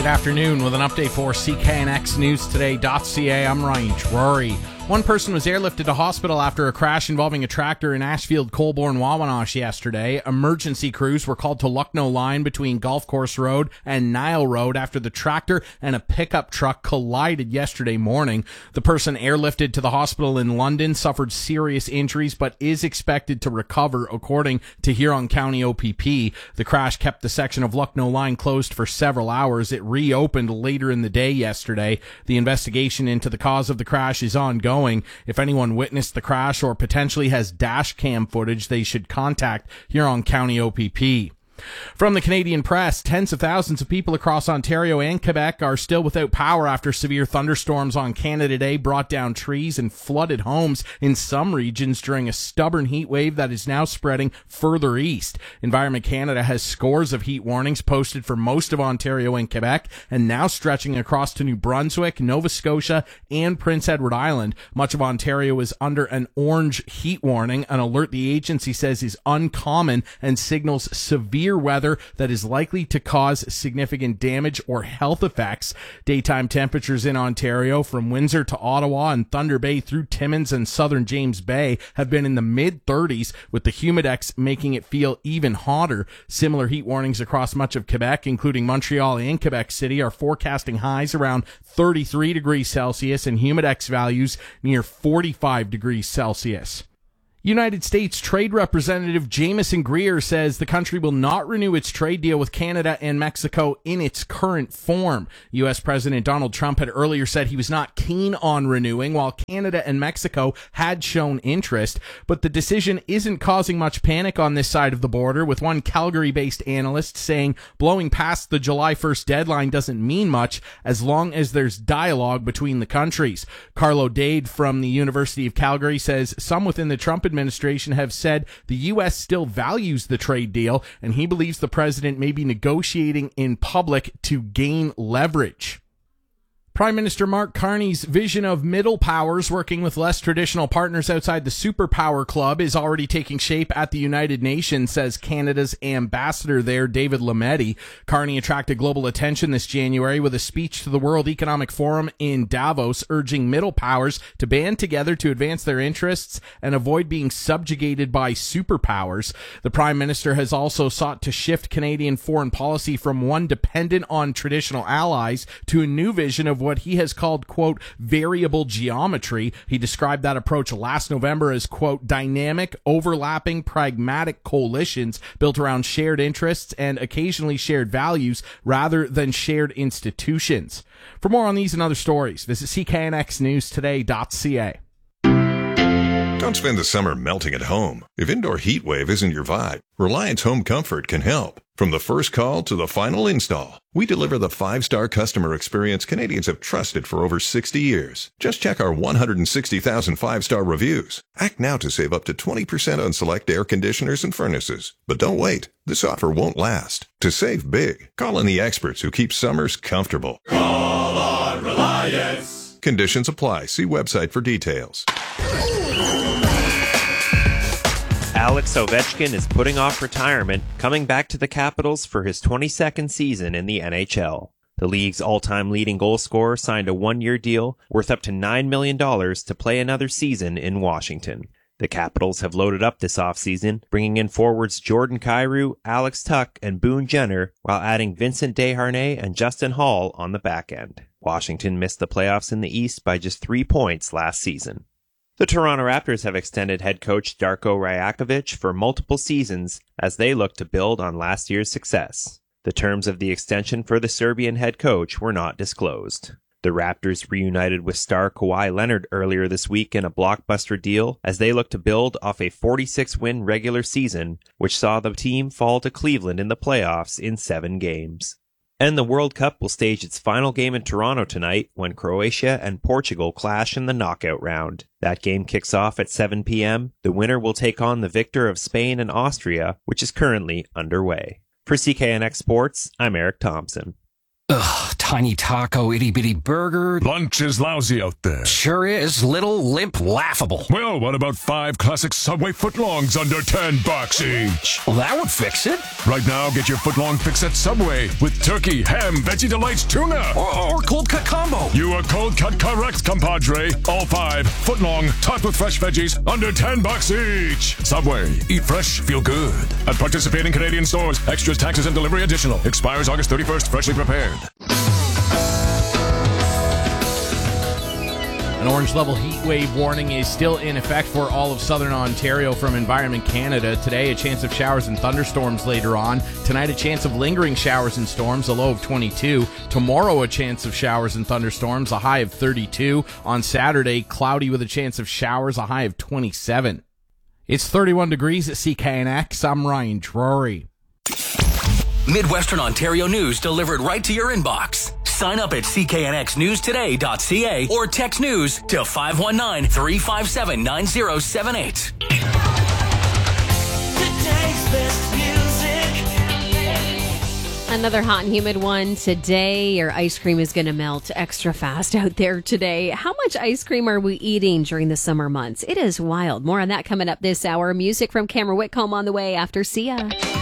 Good afternoon with an update for CKNXNewsToday.ca. I'm Ryan Drury. One person was airlifted to hospital after a crash involving a tractor in Ashfield, Colborne, Wawanosh yesterday. Emergency crews were called to Lucknow Line between Golf Course Road and Nile Road after the tractor and a pickup truck collided yesterday morning. The person airlifted to the hospital in London suffered serious injuries but is expected to recover, according to Huron County OPP. The crash kept the section of Lucknow Line closed for several hours. It reopened later in the day yesterday. The investigation into the cause of the crash is ongoing. If anyone witnessed the crash or potentially has dash cam footage, they should contact Huron County OPP. From the Canadian press, tens of thousands of people across Ontario and Quebec are still without power after severe thunderstorms on Canada Day brought down trees and flooded homes in some regions during a stubborn heat wave that is now spreading further east. Environment Canada has scores of heat warnings posted for most of Ontario and Quebec and now stretching across to New Brunswick, Nova Scotia, and Prince Edward Island. Much of Ontario is under an orange heat warning, an alert the agency says is uncommon and signals severe weather that is likely to cause significant damage or health effects. Daytime temperatures in Ontario from Windsor to Ottawa and Thunder Bay through Timmins and southern James Bay have been in the mid-30s, with the humidex making it feel even hotter. Similar heat warnings across much of Quebec, including Montreal and Quebec City, are forecasting highs around 33 degrees Celsius and humidex values near 45 degrees Celsius. United States Trade Representative Jamieson Greer says the country will not renew its trade deal with Canada and Mexico in its current form. U.S. President Donald Trump had earlier said he was not keen on renewing, while Canada and Mexico had shown interest. But the decision isn't causing much panic on this side of the border, with one Calgary-based analyst saying blowing past the July 1st deadline doesn't mean much as long as there's dialogue between the countries. Carlo Dade from the University of Calgary says some within the Trump administration have said the U.S. still values the trade deal, and he believes the president may be negotiating in public to gain leverage. Prime Minister Mark Carney's vision of middle powers working with less traditional partners outside the superpower club is already taking shape at the United Nations, says Canada's ambassador there, David Lametti. Carney attracted global attention this January with a speech to the World Economic Forum in Davos, urging middle powers to band together to advance their interests and avoid being subjugated by superpowers. The Prime Minister has also sought to shift Canadian foreign policy from one dependent on traditional allies to a new vision of what he has called, quote, variable geometry. He described that approach last November as, quote, dynamic, overlapping, pragmatic coalitions built around shared interests and occasionally shared values rather than shared institutions. For more on these and other stories, visit CKNXNewsToday.ca. Don't spend the summer melting at home. If indoor heat wave isn't your vibe, Reliance Home Comfort can help. From the first call to the final install, we deliver the 5-star customer experience Canadians have trusted for over 60 years. Just check our 160,000 5-star reviews. Act now to save up to 20% on select air conditioners and furnaces. But don't wait. This offer won't last. To save big, call in the experts who keep summers comfortable. Call on Reliance. Conditions apply. See website for details. Alex Ovechkin is putting off retirement, coming back to the Capitals for his 22nd season in the NHL. The league's all-time leading goal scorer signed a one-year deal worth up to $9 million to play another season in Washington. The Capitals have loaded up this offseason, bringing in forwards Jordan Kyrou, Alex Tuch, and Boone Jenner, while adding Vincent Desharnais and Justin Hall on the back end. Washington missed the playoffs in the East by just 3 points last season. The Toronto Raptors have extended head coach Darko Rajakovic for multiple seasons as they look to build on last year's success. The terms of the extension for the Serbian head coach were not disclosed. The Raptors reunited with star Kawhi Leonard earlier this week in a blockbuster deal as they look to build off a 46-win regular season, which saw the team fall to Cleveland in the playoffs in 7 games. And the World Cup will stage its final game in Toronto tonight when Croatia and Portugal clash in the knockout round. That game kicks off at 7 p.m. The winner will take on the victor of Spain and Austria, which is currently underway. For CKNX Sports, I'm Eric Thompson. tiny taco, itty-bitty burger. Lunch is lousy out there. Sure is. Little, limp, laughable. Well, what about 5 classic Subway footlongs under $10 each? Well, that would fix it. Right now, get your footlong fix at Subway with turkey, ham, veggie delights, tuna. Or cold cut combo. You are cold cut correct, compadre. All 5 footlong, topped with fresh veggies, under $10 each. Subway. Eat fresh, feel good. At participating Canadian stores. Extras, taxes, and delivery additional. Expires August 31st. Freshly prepared. An orange level heat wave warning is still in effect for all of southern Ontario from Environment Canada. Today, a chance of showers and thunderstorms later on. Tonight, a chance of lingering showers and storms, a low of 22. Tomorrow, a chance of showers and thunderstorms, a high of 32. On Saturday, cloudy with a chance of showers, a high of 27. It's 31 degrees at CKNX. I'm Ryan Drury. Midwestern Ontario news delivered right to your inbox. Sign up at cknxnewstoday.ca or text news to 519-357-9078. Today's best music. Another hot and humid one today. Your ice cream is going to melt extra fast out there today. How much ice cream are we eating during the summer months? It is wild. More on that coming up this hour. Music from Cameron Whitcomb on the way after Sia.